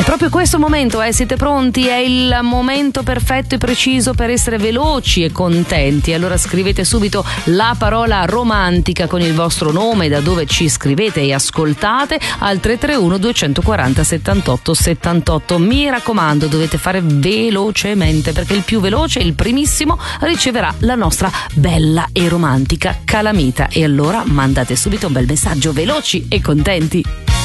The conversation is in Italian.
proprio questo momento, siete pronti? È il momento perfetto e preciso per essere veloci e contenti. Allora scrivete subito la parola romantica con il vostro nome, da dove ci scrivete e ascoltate, al 331 240 78 78. Mi raccomando, dovete fare velocemente, perché il più veloce, il primissimo, riceverà la nostra bella e romantica calamita. E allora mandate subito un bel messaggio, veloci e contenti.